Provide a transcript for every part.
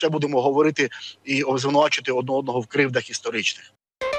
Ще будемо говорити і звинувачувати одне одного в кривдах історичних.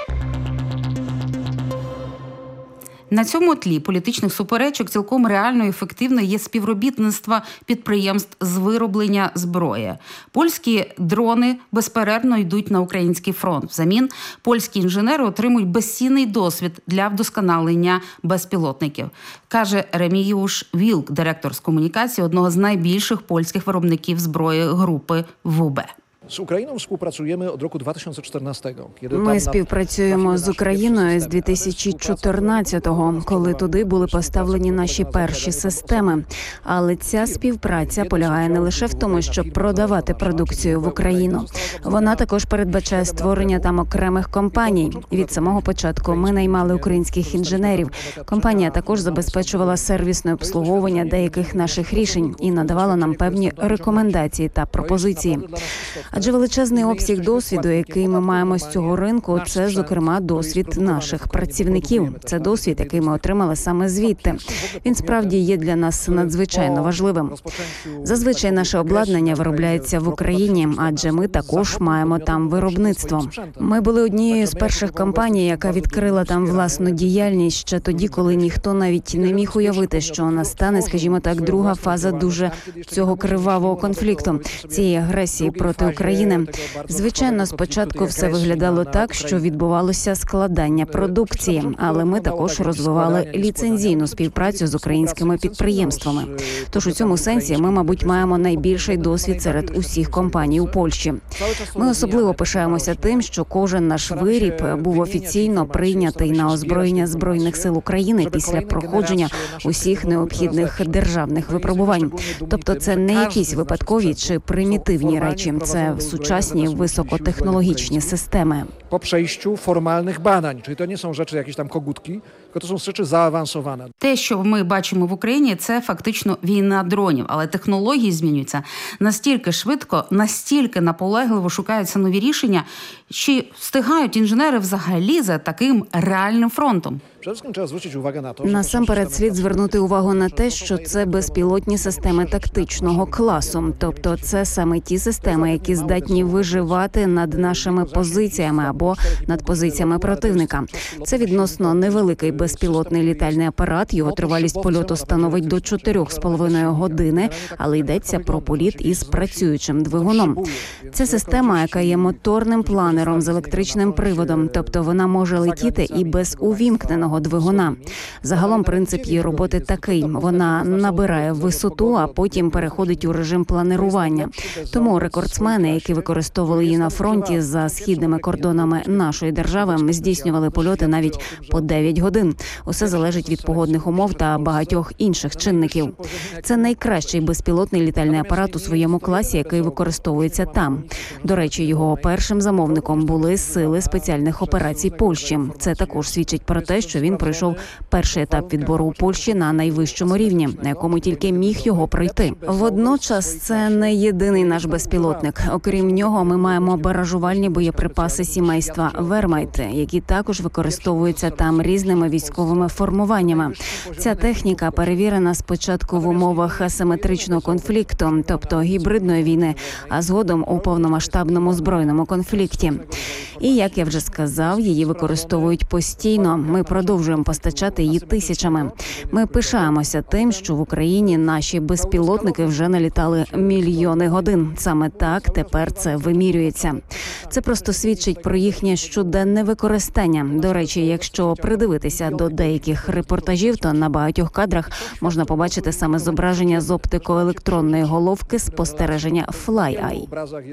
На цьому тлі політичних суперечок цілком реально і ефективно є співробітництво підприємств з вироблення зброї. Польські дрони безперервно йдуть на український фронт. Взамін польські інженери отримують безцінний досвід для вдосконалення безпілотників, каже Реміюш Вілк, директор з комунікації одного з найбільших польських виробників зброї групи ВУБ. З Україною співпрацюємо від року 2014. Ми співпрацюємо з Україною з 2014-го, коли туди були поставлені наші перші системи. Але ця співпраця полягає не лише в тому, щоб продавати продукцію в Україну. Вона також передбачає створення там окремих компаній. Від самого початку ми наймали українських інженерів. Компанія також забезпечувала сервісне обслуговування деяких наших рішень і надавала нам певні рекомендації та пропозиції. Адже величезний обсяг досвіду, який ми маємо з цього ринку, це, зокрема, досвід наших працівників. Це досвід, який ми отримали саме звідти. Він справді є для нас надзвичайно важливим. Зазвичай наше обладнання виробляється в Україні, адже ми також маємо там виробництво. Ми були однією з перших компаній, яка відкрила там власну діяльність ще тоді, коли ніхто навіть не міг уявити, що настане, скажімо так, друга фаза дуже цього кривавого конфлікту, цієї агресії проти України. Звичайно, спочатку все виглядало так, що відбувалося складання продукції, але ми також розвивали ліцензійну співпрацю з українськими підприємствами. Тож у цьому сенсі ми, мабуть, маємо найбільший досвід серед усіх компаній у Польщі. Ми особливо пишаємося тим, що кожен наш виріб був офіційно прийнятий на озброєння Збройних сил України після проходження усіх необхідних державних випробувань. Тобто це не якісь випадкові чи примітивні речі, це сучасні високотехнологічні системи. Po przejściu formalnych badań, czyli to nie są rzeczy jakieś tam kogutki, tylko to są rzeczy zaawansowane. Те, що ми бачимо в Україні, це фактично війна дронів, але технології змінюються настільки швидко, настільки наполегливо шукаються нові рішення, чи встигають інженери взагалі за таким реальним фронтом? Насамперед слід звернути увагу на те, що це безпілотні системи тактичного класу. Тобто це саме ті системи, які здатні виживати над нашими позиціями або над позиціями противника. Це відносно невеликий безпілотний літальний апарат. Його тривалість польоту становить до 4,5 години, але йдеться про політ із працюючим двигуном. Це система, яка є моторним планером з електричним приводом, тобто вона може летіти і без увімкненого двигуна. Загалом принцип її роботи такий. Вона набирає висоту, а потім переходить у режим планирування. Тому рекордсмени, які використовували її на фронті за східними кордонами нашої держави, здійснювали польоти навіть по 9 годин. Усе залежить від погодних умов та багатьох інших чинників. Це найкращий безпілотний літальний апарат у своєму класі, який використовується там. До речі, його першим замовником були Сили спеціальних операцій Польщі. Це також свідчить про те, що він пройшов перший етап відбору у Польщі на найвищому рівні, на якому тільки міг його пройти. Водночас це не єдиний наш безпілотник. Окрім нього, ми маємо баражувальні боєприпаси сімейства Вермайт, які також використовуються там різними військовими формуваннями. Ця техніка перевірена спочатку в умовах асиметричного конфлікту, тобто гібридної війни, а згодом у повномасштабному збройному конфлікті. І, як я вже сказав, її використовують постійно. Ми продовжуємо постачати її тисячами. Ми пишаємося тим, що в Україні наші безпілотники вже налітали мільйони годин. Саме так тепер це вимірюється. Це просто свідчить про їхнє щоденне використання. До речі, якщо придивитися до деяких репортажів, то на багатьох кадрах можна побачити саме зображення з оптико-електронної головки спостереження FlyEye.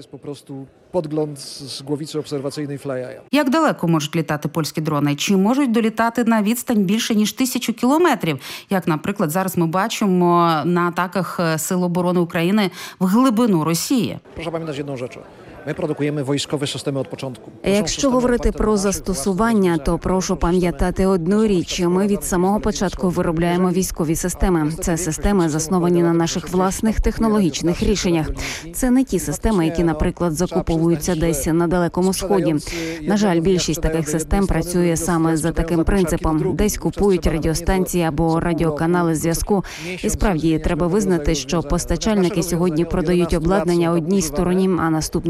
Podgląd z głowicy obserwacyjnej FlyEye. Як далеко можуть літати польські дрони? Чи можуть долітати на відстань більше, ніж 1000 кілометрів? Як, наприклад, зараз ми бачимо на атаках Сил оборони України в глибину Росії. Proszę pamiętać jedną rzecz. My produkujemy wojskowe systemy od początku. To są Якщо systemy говорити oparte про na naszych застосування, то прошу пам'ятати одну річ: ми від самого початку виробляємо військові системи. Це системи, засновані на наших власних технологічних рішеннях. Це не ті системи, які, наприклад, закуповуються десь на Далекому Сході. На жаль, більшість таких систем працює саме за таким принципом. Десь купують радіостанції або радіоканали зв'язку. І справді треба визнати, що постачальники сьогодні продають обладнання одній стороні, а наступним